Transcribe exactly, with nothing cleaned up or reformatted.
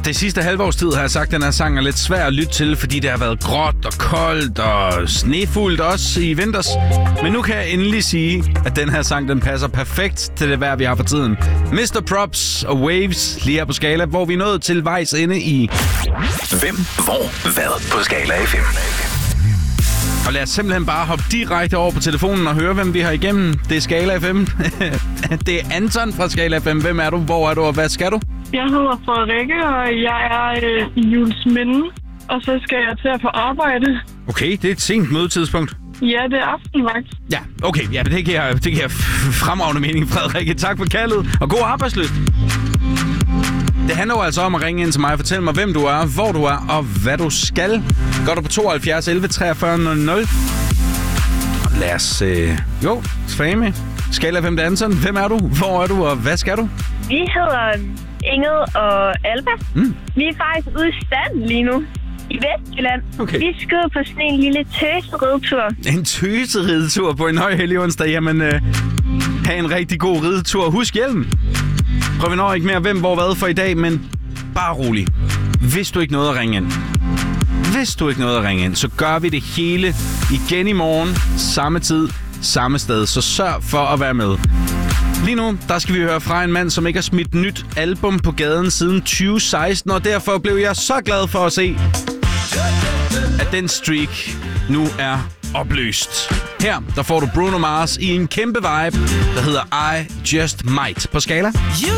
Det sidste halve års tid har jeg sagt, at den her sang er lidt svær at lytte til, fordi det har været gråt og koldt og snefuldt også i vinters. Men nu kan jeg endelig sige, at den her sang den passer perfekt til det vejr, vi har for tiden. mister Props og Waves lige her på Skala, hvor vi er nået til vejs inde i... Hvem, hvor, hvad på Skala F M. Og lad os simpelthen bare hoppe direkte over på telefonen og høre, hvem vi har igennem. Det er Skala F M. Det er Anton fra Skala F M. Hvem er du? Hvor er du? Og hvad skal du? Jeg hedder Frederikke, og jeg er øh, i Juelsminde. Og så skal jeg til at få arbejde. Okay, det er et sent mødetidspunkt. Ja, det er aftenvagt. Ja, okay. Ja, det giver, det giver fremragende mening, Frederikke. Tak for kaldet, og god arbejdslyst. Det handler jo altså om at ringe ind til mig og fortælle mig, hvem du er, hvor du er og hvad du skal. Går du på tooghalvfjerds elleve treogfyrre nul nul. Lad os... Øh, jo, svage med. Skala F M Anton. Hvem er du? Hvor er du? Og hvad skal du? Vi hedder Ingrid og Alba. Mm. Vi er faktisk ude i stand lige nu. I Vestjylland. Okay. Vi skal ud på sådan en lille tøseridtur. En tøseridtur på en højhellig onsdag. Jamen, øh, have en rigtig god ridetur. Husk hjelmen. Prøv vi når ikke mere hvem, hvor, hvad for i dag, men bare rolig. Hvis du ikke nåede at ringe ind, hvis du ikke nåede at ringe ind, så gør vi det hele igen i morgen, samme tid, samme sted. Så sørg for at være med. Lige nu, der skal vi høre fra en mand, som ikke har smidt nyt album på gaden siden tyve seksten, og derfor blev jeg så glad for at se, at den streak nu er opløst. Her, der får du Bruno Mars i en kæmpe vibe, der hedder I Just Might på Skala.